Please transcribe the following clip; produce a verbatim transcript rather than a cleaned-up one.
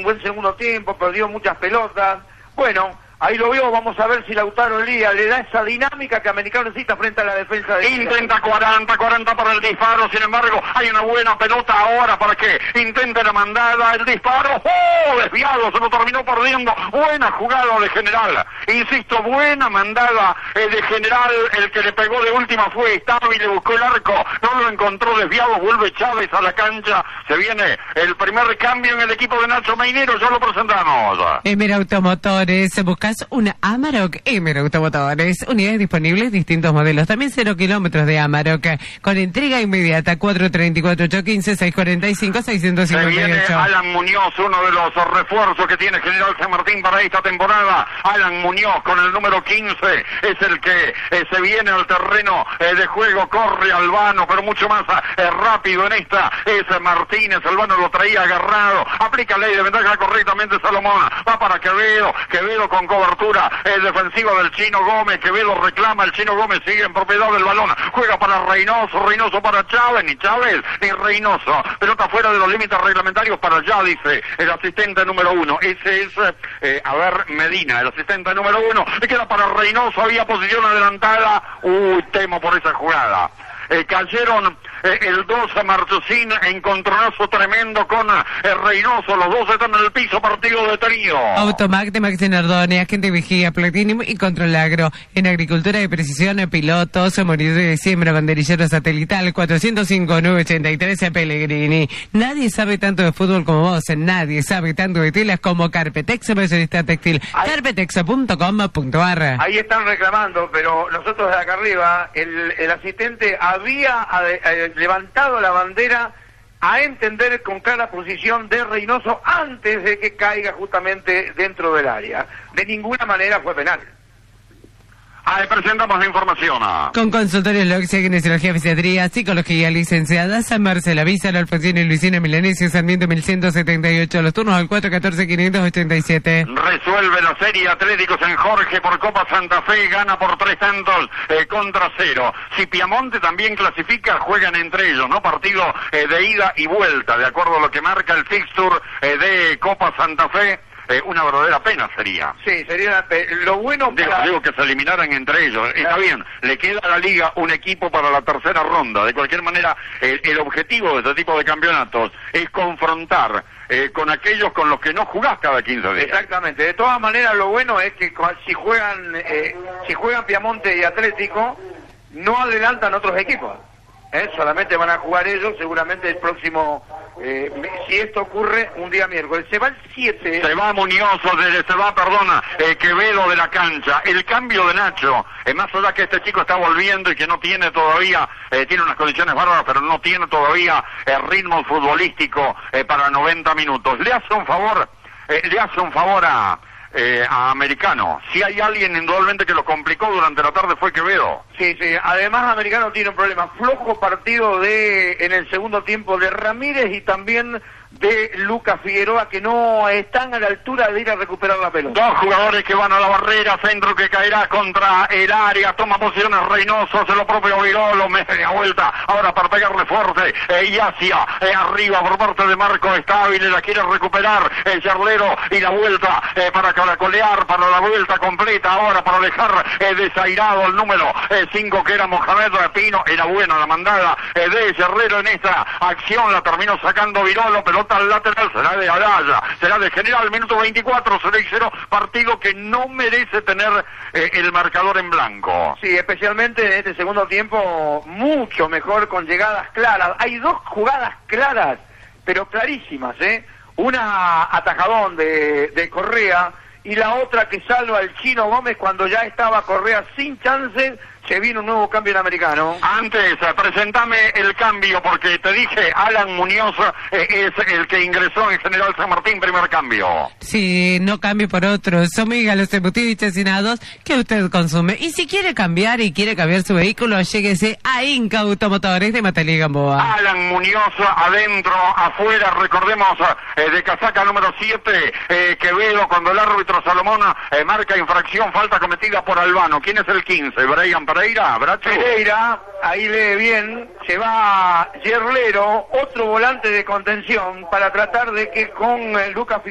un buen segundo tiempo, perdió muchas pelotas. Bueno, ahí lo vio, vamos a ver si Lautaro Elías le da esa dinámica que Americano necesita frente a la defensa de... Intenta cuarenta, cuarenta para el disparo, sin embargo, hay una buena pelota ahora para que intente la mandada, el disparo, ¡oh! Desviado, se lo terminó perdiendo, buena jugada de General, insisto, buena mandada eh, de General, el que le pegó de última fue Estable y le buscó el arco, no lo encontró desviado, vuelve Chávez a la cancha, se viene el primer cambio en el equipo de Nacho Mainero, ya lo presentamos. Emer Automotores, busca una Amarok. Emer Automotores, unidades disponibles, distintos modelos, también cero kilómetros de Amarok, con entrega inmediata. Cuatro treinta y cuatro, ocho quince, seiscientos cuarenta y cinco, seiscientos cincuenta y ocho. Se viene Alan Muñoz, uno de los refuerzos que tiene General San Martín para esta temporada. Alan Muñoz con el número quince es el que eh, se viene al terreno eh, de juego, corre Albano, pero mucho más eh, rápido en esta es Martínez. Albano lo traía agarrado, aplica ley de ventaja correctamente Salomón, va para Quevedo, Quevedo con cobertura eh, defensiva del Chino Gómez, Quevedo reclama, el Chino Gómez sigue en propiedad del balón, juega para Reynoso, Reynoso para Chávez, ni Chávez ni Reynoso, pelota fuera de los límites reglamentarios para allá, dice el asistente número uno, ese es, eh, a ver, Medina, el asistente número uno, le queda para Reynoso, había posición adelantada, uy, temo por esa jugada. Eh, cayeron eh, el dos Marchesín, encontronazo tremendo con eh, Reynoso, los dos están en el piso, partido detenido. Automac de Maxi Nardone, agente vigía, Platinum y Control Agro. En agricultura de precisión, pilotos, monitor de siembra, banderillero satelital, cuatrocientos cinco, nueve ochenta y tres, Pellegrini. Nadie sabe tanto de fútbol como vos, nadie sabe tanto de telas como Carpetex, especialista textil, carpetex punto com punto a r. Ahí están reclamando, pero nosotros de acá arriba, el, el asistente había eh, levantado la bandera a entender con clara posición de Reynoso antes de que caiga justamente dentro del área. De ninguna manera fue penal. Ahí presentamos la información. Con consultorios Loxia, kinesiología, fisiatría, psicología, licenciada San Marcelo, Visa, Alfonsino y Luisina Milanesio, Sarmiento mil ciento setenta y ocho, los turnos al cuatro catorce, quinientos ochenta y siete. Resuelve la serie Atléticos en Jorge por Copa Santa Fe, gana por tres tantos eh, contra cero. Si Piamonte también clasifica, juegan entre ellos, ¿no? Partido eh, de ida y vuelta, de acuerdo a lo que marca el fixture eh, de Copa Santa Fe. Eh, una verdadera pena sería. Sí, sería eh, lo bueno digo, para... digo que se eliminaran entre ellos. Está bien, le queda a la liga un equipo para la tercera ronda. De cualquier manera, el, el objetivo de este tipo de campeonatos es confrontar eh, con aquellos con los que no jugás cada quince días. Exactamente. De todas maneras, lo bueno es que si juegan, eh, si juegan Piamonte y Atlético, no adelantan otros equipos. ¿Eh? Solamente van a jugar ellos, seguramente el próximo, eh, si esto ocurre, un día miércoles. Se va el siete. Se va Muñoz, de, se va, perdona, eh, Quevedo de la cancha. El cambio de Nacho, eh, más allá que este chico está volviendo y que no tiene todavía, eh, tiene unas condiciones bárbaras, pero no tiene todavía el ritmo futbolístico eh, para noventa minutos. Le hace un favor, eh, le hace un favor a... Eh, a Americano. Si hay alguien indudablemente que lo complicó durante la tarde fue Quevedo. Sí, sí. Además Americano tiene un problema. Flojo partido de en el segundo tiempo de Ramírez y también de Lucas Figueroa, que no están a la altura de ir a recuperar la pelota. Dos jugadores que van a la barrera, centro que caerá contra el área, toma posiciones Reynoso, hace lo propio Virolo, media vuelta, ahora para pegarle fuerte, eh, y hacia eh, arriba por parte de Marco Estable, la quiere recuperar el charlero y la vuelta eh, para caracolear, para la vuelta completa, ahora para dejar eh, desairado el número cinco eh, que era Mohamed Pino, era buena la mandada eh, de Charlero en esta acción, la terminó sacando Virolo, pero al lateral, será de Araya, será de General, minuto veinticuatro, seis cero, partido que no merece tener eh, el marcador en blanco. Sí, especialmente en este segundo tiempo, mucho mejor con llegadas claras. Hay dos jugadas claras, pero clarísimas, ¿eh? Una atajadón de, de Correa y la otra que salva al Chino Gómez cuando ya estaba Correa sin chances. Se viene un nuevo cambio en Americano. Antes, presentame el cambio, porque te dije, Alan Muñoz eh, es el que ingresó en General San Martín, primer cambio. Sí, no cambie por otros. Somos los embutidos y chacinados que usted consume. Y si quiere cambiar y quiere cambiar su vehículo, lléguese a Inca Automotores de Matalí Gamboa. Alan Muñoz, adentro, afuera, recordemos, eh, de casaca número siete, eh, Quevedo, cuando el árbitro Salomón eh, marca infracción, falta cometida por Albano. ¿Quién es el quince? Brian Pereira, Bracho. Pereira, ahí lee bien, se va Yerlero, otro volante de contención, para tratar de que con eh, Lucas